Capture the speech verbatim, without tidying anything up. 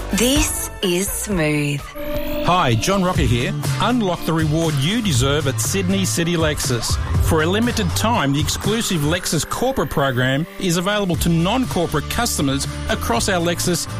This is Smooth. Hi, John Rocker here. Unlock the reward you deserve at Sydney City Lexus. For a limited time, the exclusive Lexus Corporate program is available to non-corporate customers across our Lexus